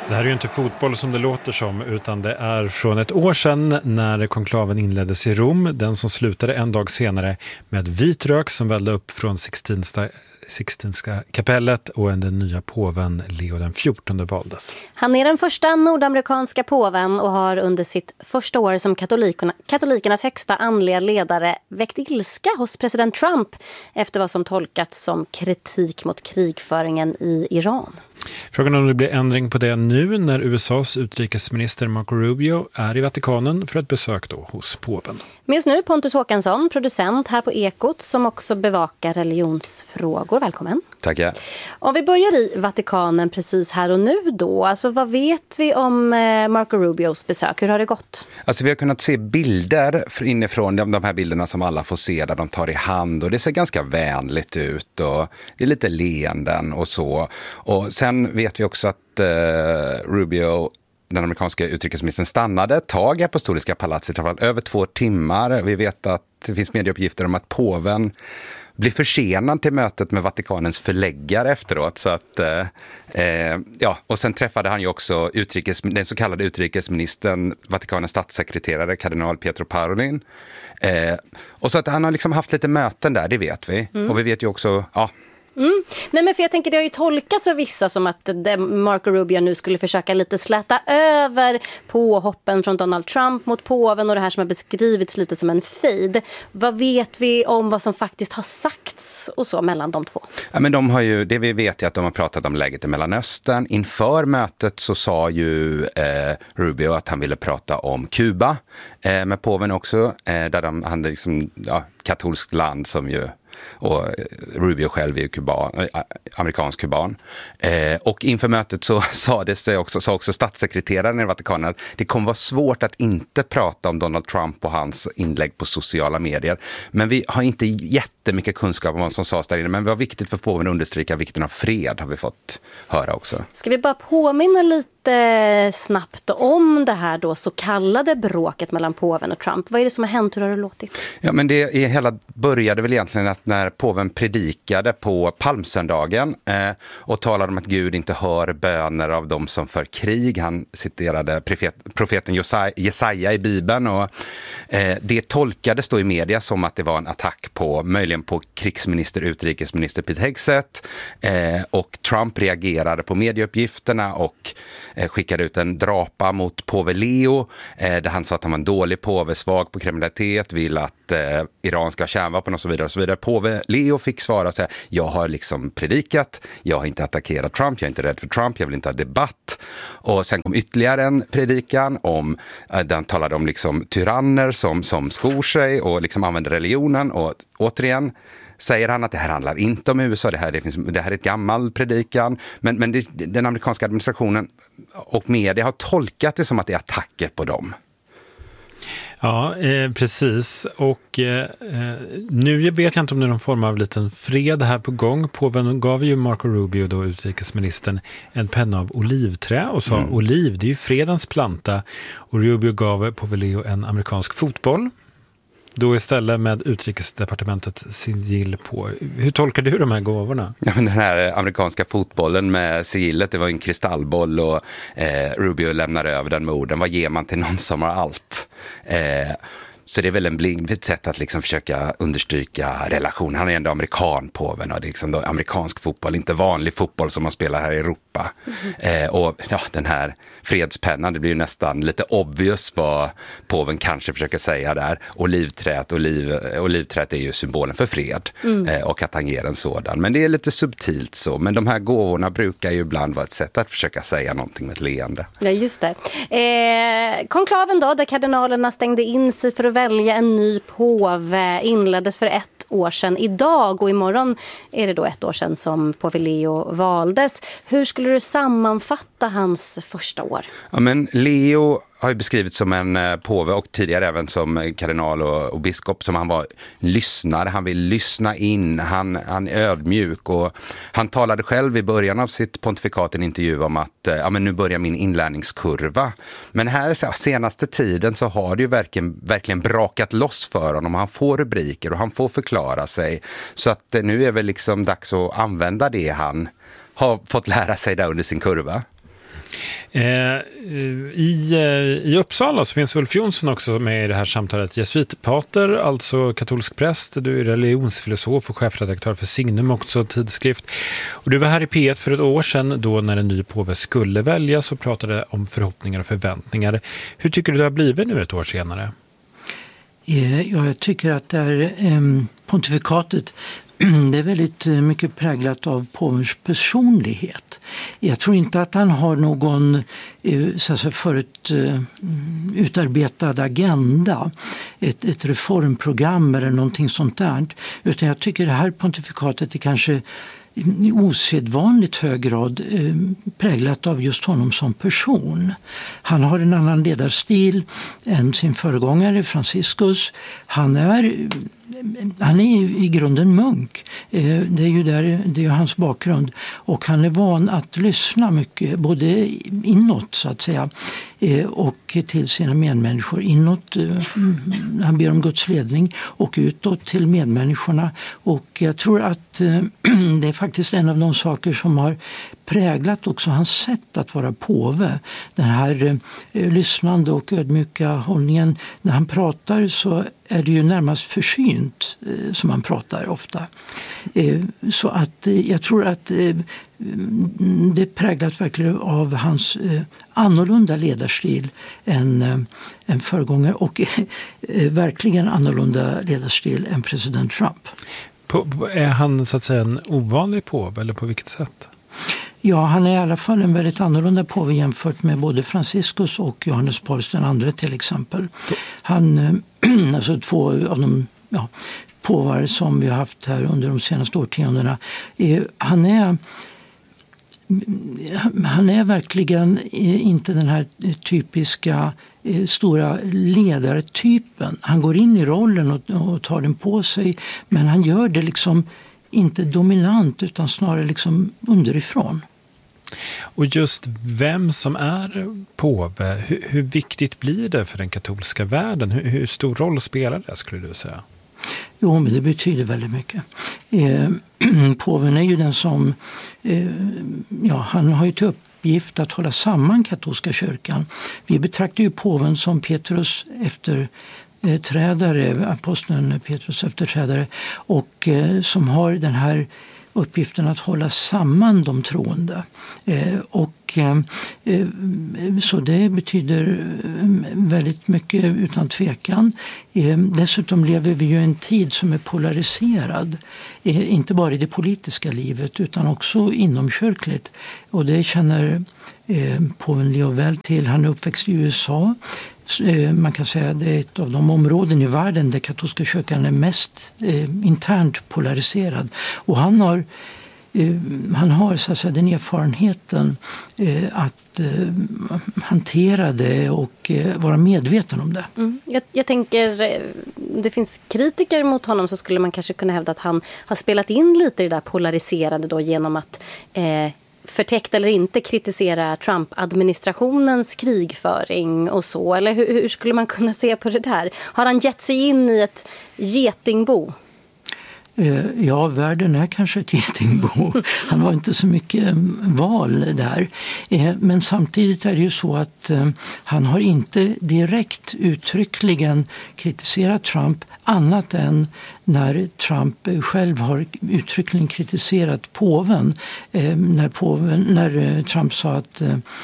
Det här är ju inte fotboll som det låter som, utan det är från ett år sedan när konklaven inleddes i Rom. Den som slutade en dag senare med vit rök som vällde upp från Sixtinska kapellet och den nya påven Leo den 14 valdes. Han är den första nordamerikanska påven och har under sitt första år som katolikernas högsta andliga ledare väckt ilska hos president Trump efter vad som tolkats som kritik mot krigföringen i Iran. Frågan om det blir ändring på det nu när USAs utrikesminister Marco Rubio är i Vatikanen för ett besök då hos påven. Med oss nu Pontus Håkansson, producent här på Ekot som också bevakar religionsfrågor. Välkommen. Tackar. Om vi börjar i Vatikanen precis här och nu då. Alltså vad vet vi om Marco Rubios besök? Hur har det gått? Alltså vi har kunnat se bilder inifrån de här bilderna som alla får se där de tar i hand och det ser ganska vänligt ut och det är lite leenden och så. Och sen vet vi också att Rubio, den amerikanska utrikesministern, stannade ett tag i Apostoliska palatset, i alla fall över 2 timmar. Vi vet att det finns medieuppgifter om att påven blir försenad till mötet med Vatikanens förläggare efteråt. Så att, och sen träffade han ju också den så kallade utrikesministern, Vatikanens statssekreterare, kardinal Pietro Parolin. Och så att han har liksom haft lite möten där, det vet vi. Och vi vet ju också, Nej, men för jag tänker det har ju tolkats av vissa som att Marco Rubio nu skulle försöka lite släta över påhoppen från Donald Trump mot påven och det här som har beskrivits lite som en fejd. Vad vet vi om vad som faktiskt har sagts och så mellan de två? Ja, men de har ju, det vi vet är att de har pratat om läget i Mellanöstern. Inför mötet så sa ju Rubio att han ville prata om Kuba med påven också, där de hade liksom katolskt land som ju, och Rubio själv är ju amerikansk kuban. Och inför mötet så sa också statssekreteraren i Vatikanen att det kommer vara svårt att inte prata om Donald Trump och hans inlägg på sociala medier. Men vi har inte jättemycket kunskap om vad som sades där inne. Men det var viktigt för påven att understryka vikten av fred, har vi fått höra också. Ska vi bara påminna lite snabbt om det här då så kallade bråket mellan påven och Trump? Vad är det som har hänt? Hur har det låtit? Ja, men det hela började väl egentligen att när påven predikade på palmsöndagen och talade om att Gud inte hör böner av dem som för krig. Han citerade profeten Jesaja i Bibeln och det tolkades då i media som att det var en attack möjligen på utrikesminister Pete Hegseth, och Trump reagerade på medieuppgifterna och skickade ut en drapa mot påve Leo där han sa att han var en dålig påve, svag på kriminalitet, vill att Iran ska ha kärnvapen och så vidare och så vidare. Påve Leo fick svara och säga: jag har liksom predikat, jag har inte attackerat Trump, jag är inte rädd för Trump, jag vill inte ha debatt. Och sen kom ytterligare en predikan om den talade om liksom tyranner som skor sig och liksom använder religionen, och återigen säger han att det här handlar inte om USA, det här är ett gammal predikan. Men den amerikanska administrationen och media har tolkat det som att det är attacker på dem. Ja, precis. Och nu vet jag inte om det är någon form av liten fred här på gång. Påven gav ju Marco Rubio, då utrikesministern, en penna av olivträ och sa oliv, det är ju fredens planta. Och Rubio gav påve Leo en amerikansk fotboll. Då istället med utrikesdepartementet sigill på. Hur tolkar du de här gåvorna? Ja, men den här amerikanska fotbollen med sigillet, det var en kristallboll och Rubio lämnar över den med orden: vad ger man till någon som har allt? Så det är väl ett sätt att liksom försöka understryka relationen. Han är ändå amerikan, påven, och det är liksom då amerikansk fotboll, inte vanlig fotboll som man spelar här i Europa. Och den här fredspennan, det blir ju nästan lite obvious vad påven kanske försöker säga där. Olivträet är ju symbolen för fred och att han ger en sådan. Men det är lite subtilt så. Men de här gåvorna brukar ju ibland vara ett sätt att försöka säga någonting med ett leende. Ja, just det. Konklaven då, där kardinalerna stängde in sig för att välja en ny påve, inleddes för 1 år sedan idag, och imorgon är det då 1 år sedan som påve Leo valdes. Hur skulle du sammanfatta hans första år? Ja, men Leo har ju beskrivits som en påve och tidigare även som kardinal och biskop som han var lyssnare. Han vill lyssna in, han är ödmjuk, och han talade själv i början av sitt pontifikat i en intervju om att men nu börjar min inlärningskurva. Men här senaste tiden så har det ju verkligen brakat loss för honom. Han får rubriker och han får förklara sig. Så att nu är väl liksom dags att använda det han har fått lära sig där under sin kurva. I Uppsala så finns Ulf Jonsson också med i det här samtalet. Jesuitpater, alltså katolsk präst. Du är religionsfilosof och chefredaktör för Signum, också tidskrift. Och du var här i P1 för ett år sedan då när en ny påve skulle väljas och pratade om förhoppningar och förväntningar. Hur tycker du det har blivit nu ett år senare? Ja, jag tycker att det är pontifikatet, det är väldigt mycket präglat av påvens personlighet. Jag tror inte att han har någon förut utarbetad agenda, ett reformprogram eller någonting sånt där. Utan jag tycker det här pontifikatet är kanske i osedvanligt hög grad präglat av just honom som person. Han har en annan ledarstil än sin föregångare Franciscus. Han är i grunden munk. Det är ju hans bakgrund. Och han är van att lyssna mycket, både inåt så att säga och till sina medmänniskor. Inåt, han ber om Guds ledning, och utåt till medmänniskorna. Och jag tror att det är faktiskt en av de saker som har präglat också hans sätt att vara påve. Den här lyssnande och ödmjuka hållningen. När han pratar så är det ju närmast försynt som han pratar ofta. Så att jag tror att det är präglat verkligen av hans annorlunda ledarstil än föregångare, och verkligen annorlunda ledarstil än president Trump. Är han så att säga en ovanlig påve, eller på vilket sätt? Ja, han är i alla fall en väldigt annorlunda påve jämfört med både Franciscus och Johannes Paulus II till exempel. Han, alltså två av de påvar som vi har haft här under de senaste årtiondena. Han är verkligen inte den här typiska stora ledartypen. Han går in i rollen och tar den på sig, men han gör det liksom inte dominant utan snarare liksom underifrån. Och just vem som är påve, hur viktigt blir det för den katolska världen? Hur stor roll spelar det, skulle du säga? Jo, men det betyder väldigt mycket. Påven är ju den som, han har ju till uppgift att hålla samman katolska kyrkan. Vi betraktar ju påven som Petrus efterträdare, aposteln Petrus efterträdare, och som har den här uppgiften att hålla samman de troende. Så det betyder väldigt mycket utan tvekan. Dessutom lever vi ju i en tid som är polariserad. Inte bara i det politiska livet utan också inomkyrkligt. Och det känner påven Leo väl till. Han är uppväxt i USA. Man kan säga att det är ett av de områden i världen där katolska kyrkan är mest internt polariserad. Och han har så att säga den erfarenheten att hantera det och vara medveten om det. Jag tänker, det finns kritiker mot honom, så skulle man kanske kunna hävda att han har spelat in lite i det där polariserade då genom att förtäckt eller inte kritisera Trump-administrationens krigföring och så. Eller hur skulle man kunna se på det där? Har han gett sig in i ett getingbo? Ja, världen är kanske ett getingbo. Han har inte så mycket val där. Men samtidigt är det ju så att han har inte direkt uttryckligen kritiserat Trump, annat än när Trump själv har uttryckligen kritiserat påven. När Trump sa att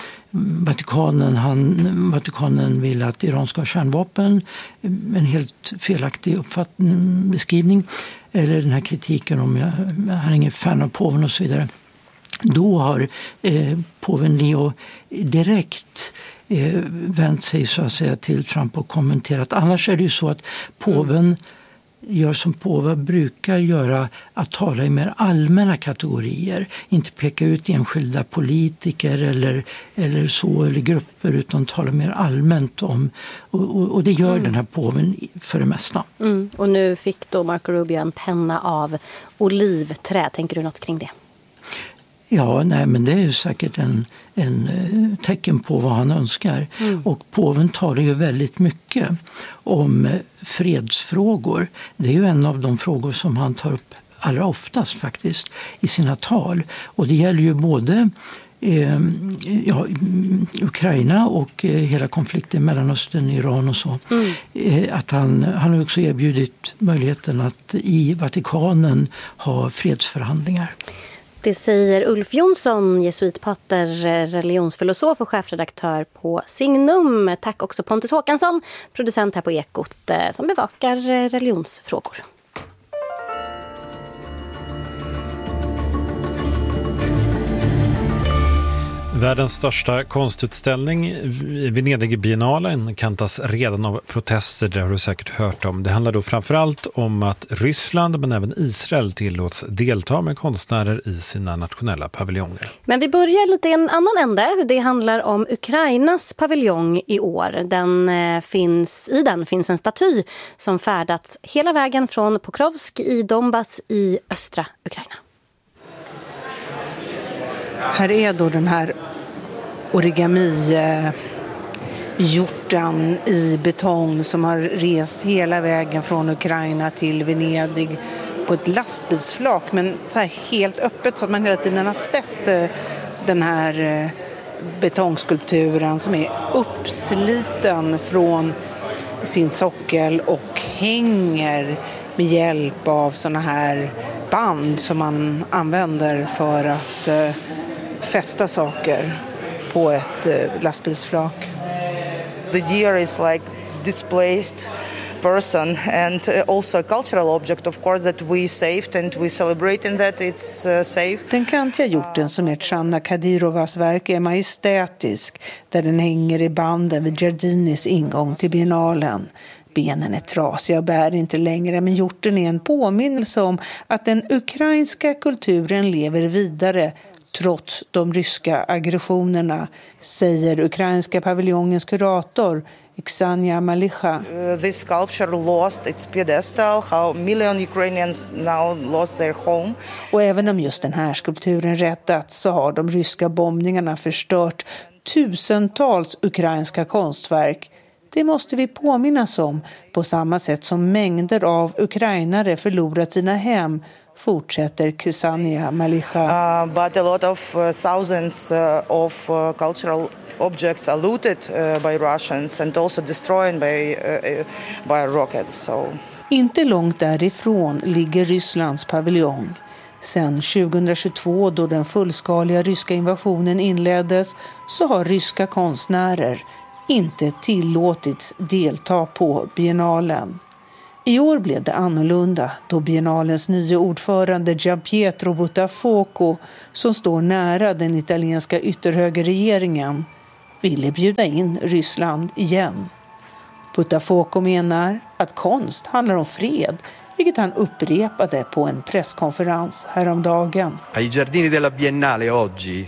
Vatikanen vill att Iran ska ha kärnvapen, en helt felaktig beskrivning, eller den här kritiken om han är ingen fan av påven och så vidare. Då har påven Leo direkt vänt sig så att säga till Trump och kommenterat. Annars är det ju så att påven gör som påvar brukar göra, att tala i mer allmänna kategorier, inte peka ut enskilda politiker eller grupper, utan tala mer allmänt om, och det gör den här påven för det mesta. Och nu fick då Marco Rubio en penna av olivträd. Tänker du något kring det? Ja, men det är ju säkert en tecken på vad han önskar. Och påven talar ju väldigt mycket om fredsfrågor. Det är ju en av de frågor som han tar upp allra oftast faktiskt i sina tal. Och det gäller ju både Ukraina och hela konflikten mellan Mellanöstern, Iran och så. Att han har också erbjudit möjligheten att i Vatikanen ha fredsförhandlingar. Det säger Ulf Jonsson, jesuitpater, religionsfilosof och chefredaktör på Signum. Tack också Pontus Håkansson, producent här på Ekot, som bevakar religionsfrågor. Världens största konstutställning, Venedig-biennalen, kantas redan av protester, det har du säkert hört om. Det handlar då framförallt om att Ryssland men även Israel tillåts delta med konstnärer i sina nationella paviljonger. Men vi börjar lite i en annan ände. Det handlar om Ukrainas paviljong i år. I den finns en staty som färdats hela vägen från Pokrovsk i Donbass i östra Ukraina. Här är då den här origami-hjorten i betong som har rest hela vägen från Ukraina till Venedig på ett lastbilsflak, men så här helt öppet så att man hela tiden har sett den här betongskulpturen som är uppsliten från sin sockel och hänger med hjälp av såna här band som man använder för att fästa saker på ett lastbilsflak. The deer is like displaced person and also a cultural object, of course, that we saved and we celebrate in that it's safe. Den kantiga hjorten som är Channa Kadirovas verk är majestätisk där den hänger i banden vid Giardinis ingång till biennalen. Benen är trasiga och bär inte längre, men hjorten är en påminnelse om att den ukrainska kulturen lever vidare trots de ryska aggressionerna, säger ukrainska paviljongens kurator Oksana Malicha. This sculpture lost its pedestal, how million Ukrainians now lost their home. Och även om just den här skulpturen räddats så har de ryska bombningarna förstört tusentals ukrainska konstverk. Det måste vi påminnas om, på samma sätt som mängder av ukrainare förlorat sina hem, fortsätter Oksana Malicha. But a lot of thousands of cultural objects are looted by Russians and also destroyed by rockets. So. Inte långt därifrån ligger Rysslands paviljong. Sedan 2022, då den fullskaliga ryska invasionen inleddes, så har ryska konstnärer inte tillåtits delta på biennalen. I år blev det annorlunda då biennalens nya ordförande Gianpietro Buttafuoco, som står nära den italienska ytterhögerregeringen, ville bjuda in Ryssland igen. Buttafuoco menar att konst handlar om fred, vilket han upprepade på en presskonferens häromdagen. Ai giardini della Biennale oggi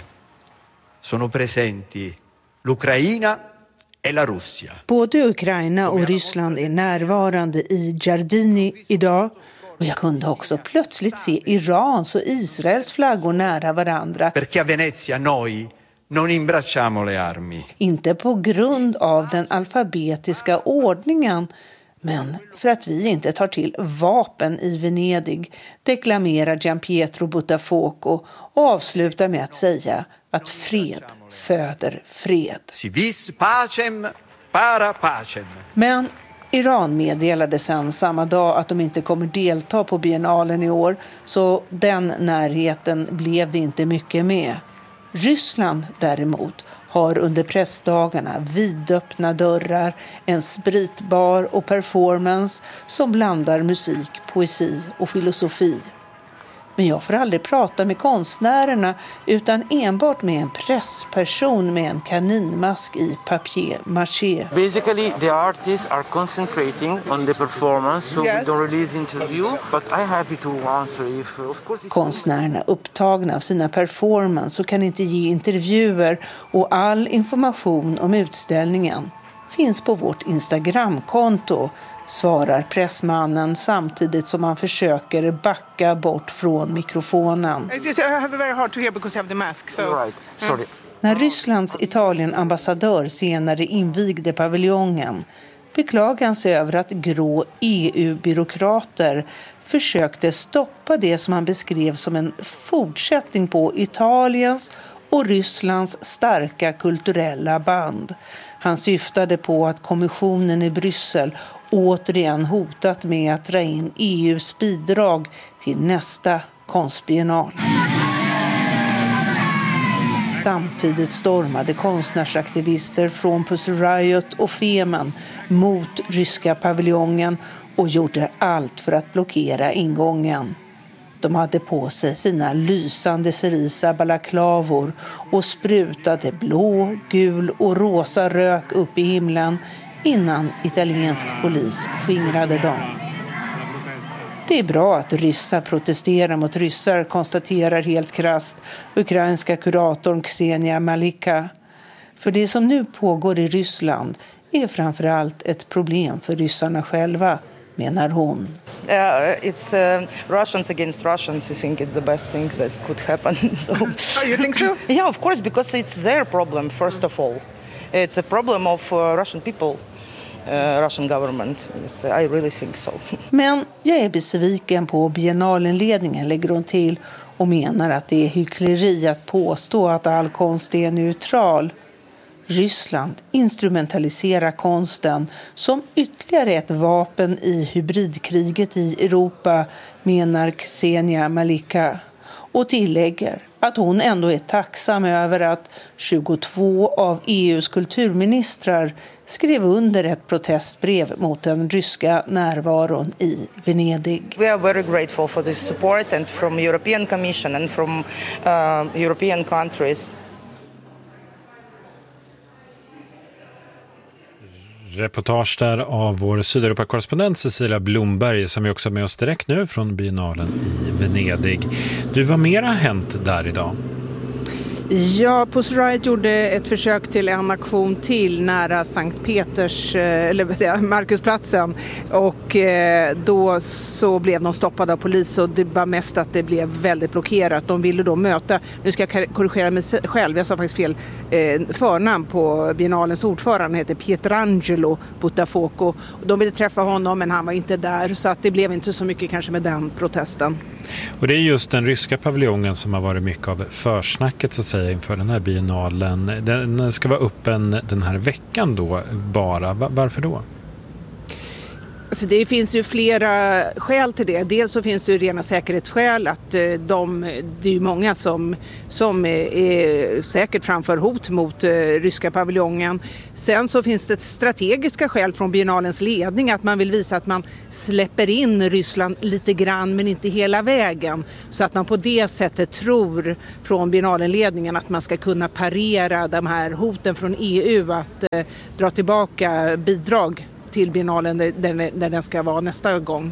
sono presenti l'Ucraina e la Russia. Både Ukraina och Ryssland är närvarande i Giardini idag. Och jag kunde också plötsligt se Irans och Israels flaggor nära varandra. Perché a Venezia noi non imbracciamo le armi. Inte på grund av den alfabetiska ordningen, men för att vi inte tar till vapen i Venedig, deklamerar Gianpietro Buttafuoco och avslutar med att säga att fred föder fred. Si vis pacem para pacem. Men Iran meddelade sen samma dag att de inte kommer delta på biennalen i år, så den närheten blev det inte mycket med. Ryssland däremot har under pressdagarna vidöppna dörrar, en spritbar och performance som blandar musik, poesi och filosofi. Men jag får aldrig prata med konstnärerna utan enbart med en pressperson med en kaninmask i papier-maché. Basically, the artists are concentrating on the performance, so we don't release interview, but I'm happy to answer if, of course. Konstnärerna upptagna av sina performance och kan inte ge intervjuer, och all information om utställningen finns på vårt Instagramkonto, svarar pressmannen samtidigt som han försöker backa bort från mikrofonen. När Rysslands Italien-ambassadör senare invigde paviljongen beklagade han sig över att grå EU-byråkrater försökte stoppa det som han beskrev som en fortsättning på Italiens och Rysslands starka kulturella band. Han syftade på att kommissionen i Bryssel återigen hotat med att dra in EUs bidrag till nästa konstbiennal. Samtidigt stormade konstnärsaktivister från Pussy Riot och Femen mot ryska paviljongen och gjorde allt för att blockera ingången. De hade på sig sina lysande cerisa balaklavor och sprutade blå, gul och rosa rök upp i himlen innan italiensk polis skingrade dem. Det är bra att ryssar protesterar mot ryssar, konstaterar helt krasst ukrainska kuratorn Ksenia Malika. För det som nu pågår i Ryssland är framförallt ett problem för ryssarna själva, menar hon. It's Russians against Russians. I think it's the best thing that could happen. So, You think so? Yeah, of course, because it's their problem, first of all. It's a problem of Russian people. Russian government. Yes, I really think so. Men jag är besviken på biennalenledningen, lägger hon till, och menar att det är hyckleri att påstå att all konst är neutral. Ryssland instrumentaliserar konsten som ytterligare ett vapen i hybridkriget i Europa, menar Ksenia Malika, och tillägger att hon ändå är tacksam över att 22 av EUs kulturministrar skrev under ett protestbrev mot den ryska närvaron i Venedig. We are very grateful for this support and from European Commission and from European countries. Reportage där av vår Sydeuropa-korrespondent Cecilia Blomberg, som är också med oss direkt nu från biennalen i Venedig. Du, vad mer har hänt där idag? Ja, Pussy Riot gjorde ett försök till en aktion till nära Sankt Peters, eller vad säger jag, Markusplatsen, och då så blev de stoppade av polis, och det var mest att det blev väldigt blockerat. De ville då möta, nu ska jag korrigera mig själv, jag sa faktiskt fel förnamn på biennalens ordförande, heter Pietrangelo Buttafuoco. De ville träffa honom men han var inte där, så att det blev inte så mycket kanske med den protesten. Och det är just den ryska paviljongen som har varit mycket av försnacket så att säga inför den här biennalen. Den ska vara öppen den här veckan då bara. Varför då? Alltså det finns ju flera skäl till det. Dels så finns det ju rena säkerhetsskäl, att det är ju många som är säkert framför hot mot ryska paviljongen. Sen så finns det strategiska skäl från biennalens ledning, att man vill visa att man släpper in Ryssland lite grann men inte hela vägen. Så att man på det sättet tror från biennalenledningen att man ska kunna parera de här hoten från EU att dra tillbaka bidrag till biennalen där den ska vara nästa gång.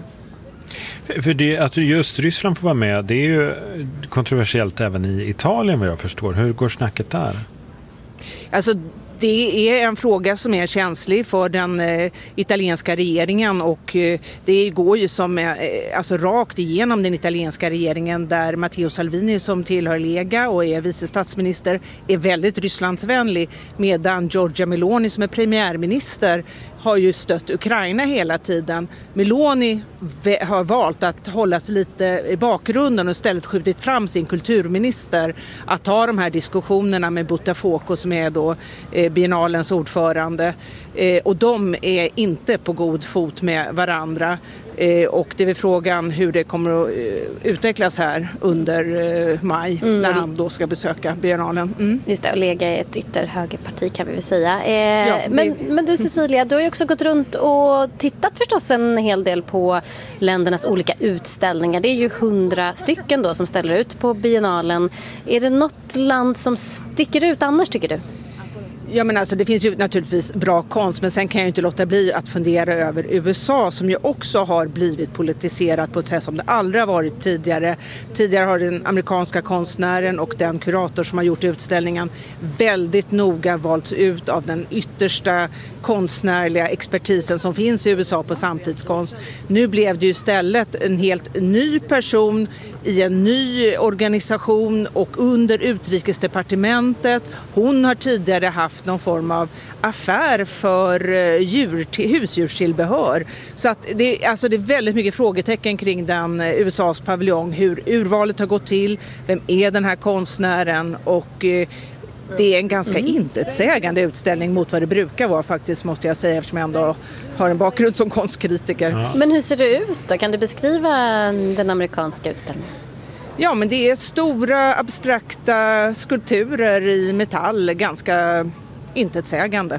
För det, att just Ryssland får vara med, det är ju kontroversiellt även i Italien vad jag förstår. Hur går snacket där? Alltså det är en fråga som är känslig för den italienska regeringen, och det går ju som alltså rakt igenom den italienska regeringen, där Matteo Salvini som tillhör Lega och är vice statsminister är väldigt Rysslandsvänlig, medan Giorgia Meloni som är premiärminister har ju stött Ukraina hela tiden. Meloni har valt att hålla sig lite i bakgrunden och istället skjutit fram sin kulturminister att ta de här diskussionerna med Buttafuoco som är då biennalens ordförande. Och de är inte på god fot med varandra. Och det är frågan hur det kommer att utvecklas här under maj när han då ska besöka biennalen. Just det, och Lega är ett ytterhögerparti kan vi väl säga. Men du Cecilia, du har ju också gått runt och tittat förstås en hel del på ländernas olika utställningar. Det är ju 100 stycken då som ställer ut på biennalen. Är det något land som sticker ut annars tycker du? Ja, men alltså det finns ju naturligtvis bra konst, men sen kan jag ju inte låta bli att fundera över USA som ju också har blivit politiserat på ett sätt som det aldrig har varit tidigare. Tidigare har den amerikanska konstnären och den kurator som har gjort utställningen väldigt noga valts ut av den yttersta konstnärliga expertisen som finns i USA på samtidskonst. Nu blev det ju istället en helt ny person i en ny organisation och under utrikesdepartementet. Hon har tidigare haft haft någon form av affär för husdjurstillbehör. Så att det är väldigt mycket frågetecken kring den USAs paviljong, hur urvalet har gått till, vem är den här konstnären, och det är en ganska intetsägande utställning mot vad det brukar vara faktiskt, måste jag säga, eftersom jag ändå har en bakgrund som konstkritiker. Ja. Men hur ser det ut då? Kan du beskriva den amerikanska utställningen? Ja, men det är stora abstrakta skulpturer i metall, ganska intetsägande.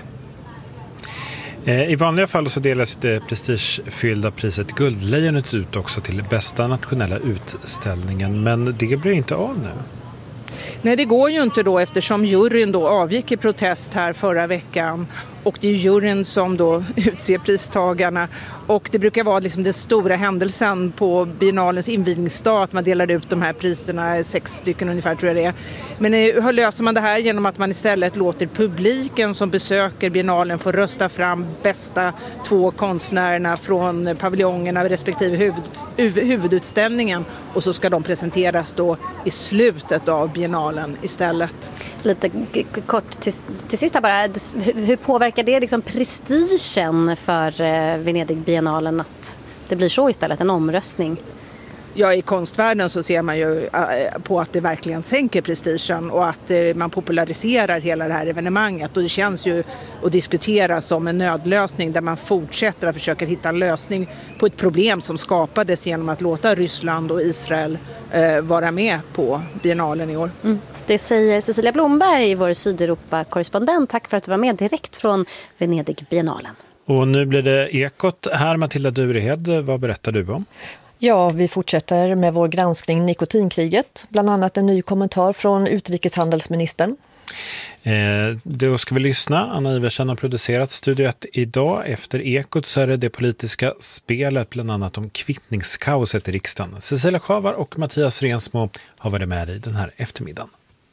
I vanliga fall så delas det prestigefyllda priset Guldlejonet ut också till bästa nationella utställningen, men det blir inte av nu. Nej, det går ju inte då, eftersom juryn då avgick i protest här förra veckan, och det är juryn som då utser pristagarna, och det brukar vara liksom den stora händelsen på biennalens invigningsdag att man delar ut de här priserna, 6 stycken ungefär tror jag det är. Men hur löser man det här? Genom att man istället låter publiken som besöker biennalen få rösta fram bästa 2 konstnärerna från paviljongerna respektive huvudutställningen, och så ska de presenteras då i slutet av biennalen istället. Lite kort till sist här bara, hur påverkar det liksom prestigen för Venedig-biennalen att det blir så istället, en omröstning? Ja, i konstvärlden så ser man ju på att det verkligen sänker prestigen och att man populariserar hela det här evenemanget, och det känns ju att diskutera som en nödlösning där man fortsätter att försöka hitta en lösning på ett problem som skapades genom att låta Ryssland och Israel vara med på biennalen i år. Det säger Cecilia Blomberg, vår Sydeuropa-korrespondent. Tack för att du var med direkt från Venedig-biennalen. Och nu blir det Ekot här. Matilda Durehed, vad berättar du om? Ja, vi fortsätter med vår granskning Nikotinkriget. Bland annat en ny kommentar från utrikeshandelsministern. Då ska vi lyssna. Anna Iversen har producerat Studio 1 idag. Efter Ekot så är det politiska spelet, bland annat om kvittningskaoset i riksdagen. Cecilia Schavar och Mattias Rensmo har varit med i den här eftermiddagen.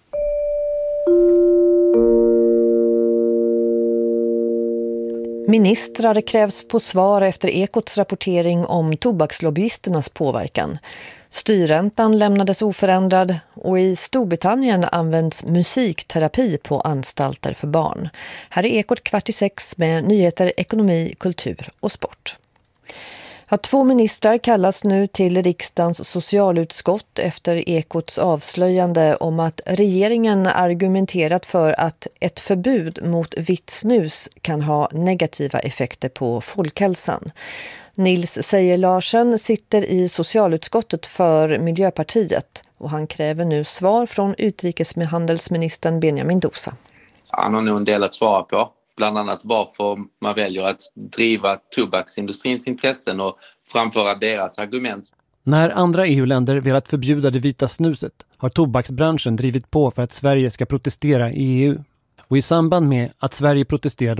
Ministrar krävs på svar efter Ekots rapportering om tobakslobbyisternas påverkan. Styrräntan lämnades oförändrad, och i Storbritannien används musikterapi på anstalter för barn. Här är Ekot 5:45 med nyheter, ekonomi, kultur och sport. 2 ministrar kallas nu till riksdagens socialutskott efter Ekots avslöjande om att regeringen argumenterat för att ett förbud mot vitt snus kan ha negativa effekter på folkhälsan. Nils Sejer Larsen sitter i socialutskottet för Miljöpartiet, och han kräver nu svar från utrikeshandelsministern Benjamin Dosa. Han har nog en del att svara på. Bland annat varför man väljer att driva tobaksindustrins intressen och framföra deras argument. När andra EU-länder velat förbjuda det vita snuset har tobaksbranschen drivit på för att Sverige ska protestera i EU. Och i samband med att Sverige protesterade